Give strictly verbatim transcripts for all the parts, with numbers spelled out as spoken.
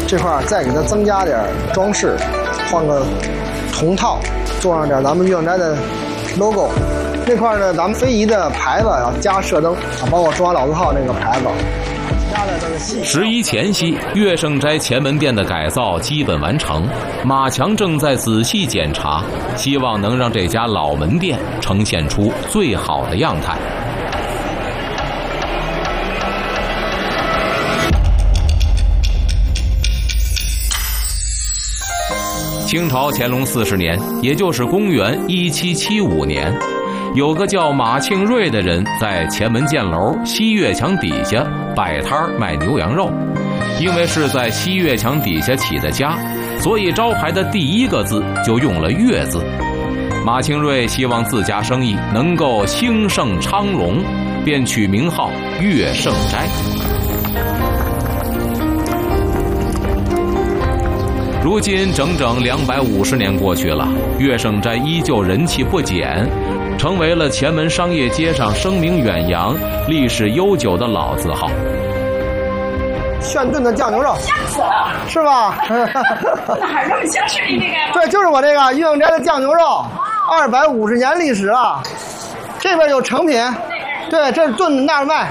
这块再给它增加点装饰，换个铜套，做上点咱们岳盛斋的 logo。那块呢，咱们非遗的牌子要加射灯啊，包括中华老字号那个牌子。 十一前夕，岳盛斋前门店的改造基本完成，马强正在仔细检查，希望能让这家老门店呈现出最好的样态。清朝乾隆四十年，也就是公元一七七五年，有个叫马庆瑞的人在前门箭楼西岳墙底下摆摊卖牛羊肉。因为是在西岳墙底下起的家，所以招牌的第一个字就用了岳字。马庆瑞希望自家生意能够兴盛昌隆，便取名号岳盛斋。如今整整两百五十年过去了，岳盛斋依旧人气不减，成为了前门商业街上声名远扬、历史悠久的老字号。 炫炖的酱牛肉， 香死了， 是吧？ 哪儿这么香？是你那个？ 对，就是我这个岳盛斋的酱牛肉，二百五十年历史了。这边有成品，对，这是炖的大麦。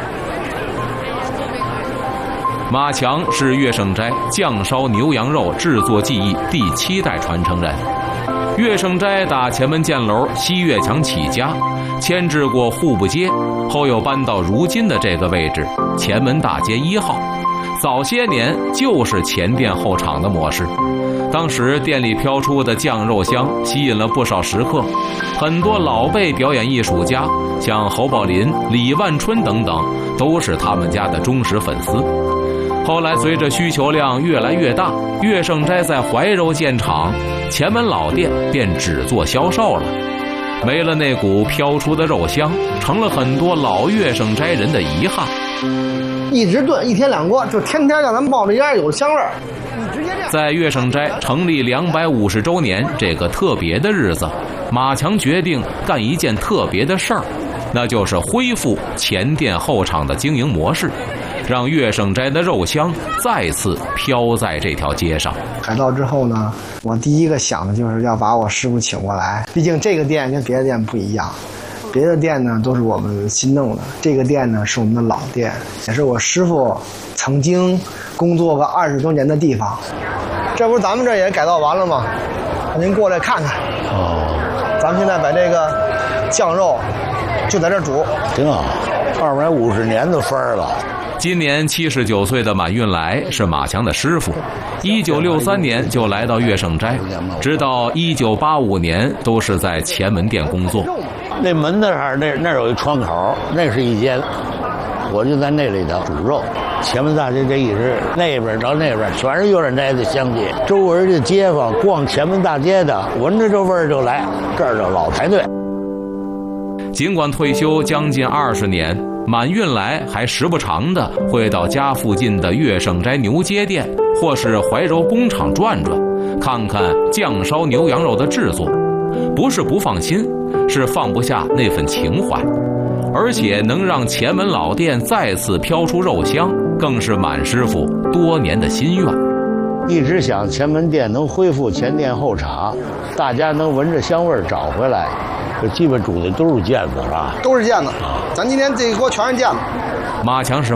马强是岳盛斋酱烧牛羊肉制作技艺第七代传承人。岳盛斋打前门箭楼西岳墙起家，迁至过户部街，后又搬到如今的这个位置，前门大街一号。早些年就是前店后厂的模式，当时店里飘出的酱肉香吸引了不少食客，很多老辈表演艺术家，像侯宝林、李万春等等，都是他们家的忠实粉丝。后来随着需求量越来越大，岳盛斋在怀柔建厂，前门老店便只做销售了，没了那股飘出的肉香，成了很多老岳盛斋人的遗憾。 一直炖，一天两锅，就天天让咱们冒着烟有香味儿。 在岳盛斋成立两百五十周年这个特别的日子，马强决定干一件特别的事儿，那就是恢复前店后厂的经营模式，让岳盛斋的肉香再次飘在这条街上。 改造之后呢，我第一个想的就是要把我师傅请过来，毕竟这个店跟别的店不一样。别的店呢都是我们新弄的，这个店呢是我们的老店，也是我师傅曾经工作个二十多年的地方。这不是咱们这也改造完了吗？您过来看看。哦，咱们现在把这个酱肉就在这煮， 挺好，二百五十年的分了。 今年七十九岁的满运来是马强的师傅，一九六三年就来到岳盛斋，直到一九八五年都是在前门店工作。 那门那儿那那有一窗口，那是一间，我就在那里头煮肉。前门大街这一直那边到那边全是岳盛斋的香气，周围的街坊逛前门大街的，闻着这味儿就来，这儿就老排队。 尽管退休将近二十年，满运来还时不常的会到家附近的岳盛斋牛街店或是怀柔工厂转转，看看酱烧牛羊肉的制作。不是不放心，是放不下那份情怀，而且能让前门老店再次飘出肉香，更是满师傅多年的心愿。 一直想前门店能恢复前店后厂，大家能闻着香味儿找回来。这基本煮的都是腱子，是吧？ 都是腱子，咱今天这一锅全是腱子。 马强是